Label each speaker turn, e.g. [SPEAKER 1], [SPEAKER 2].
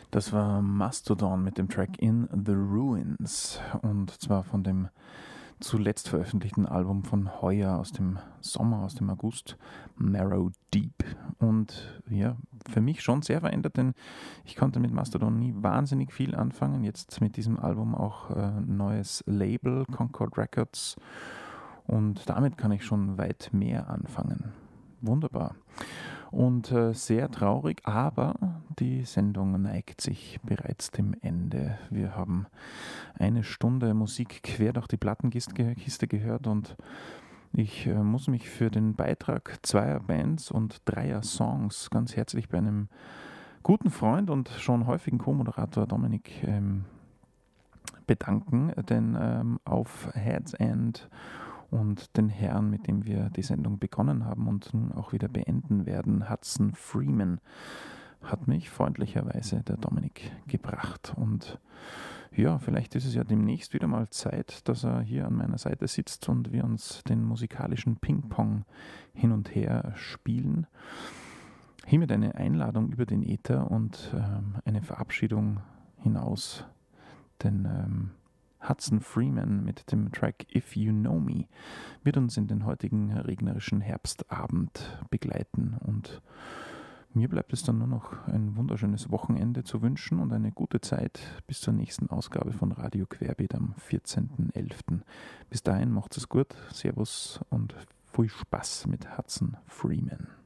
[SPEAKER 1] Das war Mastodon mit dem Track In the Ruins und zwar von dem zuletzt veröffentlichten Album von heuer aus dem Sommer, aus dem August, Marrow Deep. Und ja, für mich schon sehr verändert, denn ich konnte mit Mastodon nie wahnsinnig viel anfangen. Jetzt mit diesem Album auch neues Label, Concord Records. Und damit kann ich schon weit mehr anfangen. Wunderbar. Und sehr traurig, aber die Sendung neigt sich bereits dem Ende. Wir haben eine Stunde Musik quer durch die Plattenkiste gehört und ich muss mich für den Beitrag zweier Bands und dreier Songs ganz herzlich bei einem guten Freund und schon häufigen Co-Moderator Dominik bedanken, denn auf Heads End und den Herrn, mit dem wir die Sendung begonnen haben und nun auch wieder beenden werden, Hudson Freeman, hat mich freundlicherweise der Dominik gebracht. Und ja, vielleicht ist es ja demnächst wieder mal Zeit, dass er hier an meiner Seite sitzt und wir uns den musikalischen Ping-Pong hin und her spielen. Hiermit eine Einladung über den Äther und eine Verabschiedung hinaus, denn Hudson Freeman mit dem Track If You Know Me wird uns in den heutigen regnerischen Herbstabend begleiten und mir bleibt es dann nur noch ein wunderschönes Wochenende zu wünschen und eine gute Zeit bis zur nächsten Ausgabe von Radio Querbeet am 14.11. Bis dahin macht's es gut, Servus und viel Spaß mit Hudson Freeman.